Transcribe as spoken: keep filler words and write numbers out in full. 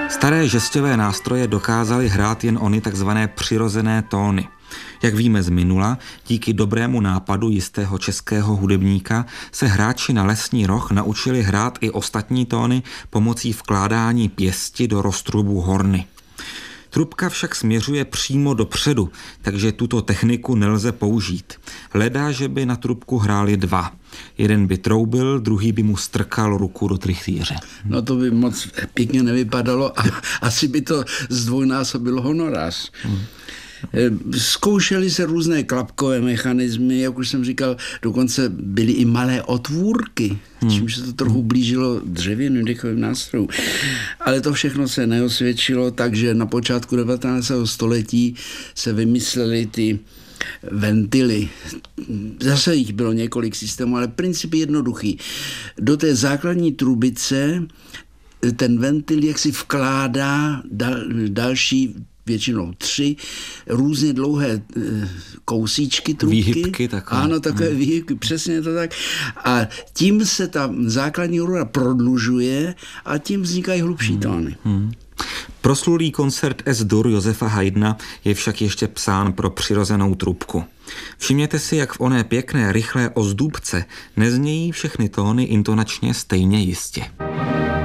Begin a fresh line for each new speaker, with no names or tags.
Staré žesťové nástroje dokázaly hrát jen ony takzvané přirozené tóny. Jak víme z minula, díky dobrému nápadu jistého českého hudebníka se hráči na lesní roh naučili hrát i ostatní tóny pomocí vkládání pěsti do roztrubu horny. Trubka však směřuje přímo dopředu, takže tuto techniku nelze použít. Leda, že by na trubku hráli dva. Jeden by troubil, druhý by mu strkal ruku do trychtýře.
No to by moc pěkně nevypadalo a asi by to zdvojnásobilo honorář. Hmm. Zkoušely se různé klapkové mechanismy, jak už jsem říkal, dokonce byly i malé otvůrky, hmm. čímž se to trochu blížilo dřevěným dechovým nástrojům. Ale to všechno se neosvědčilo, takže na počátku devatenáctého století se vymyslely ty ventily. Zase jich bylo několik systémů, ale princip je jednoduchý. Do té základní trubice ten ventil jaksi vkládá dal, další většinou tři různě dlouhé kousíčky trubky.
Výhybky takové.
Ano, takové hmm. výhybky, přesně to tak. A tím se ta základní rura prodlužuje a tím vznikají hlubší hmm. tóny. Hmm.
Proslulý koncert Es-Dur Josefa Haydna je však ještě psán pro přirozenou trubku. Všimněte si, jak v oné pěkné, rychlé ozdůbce neznějí všechny tóny intonačně stejně jistě.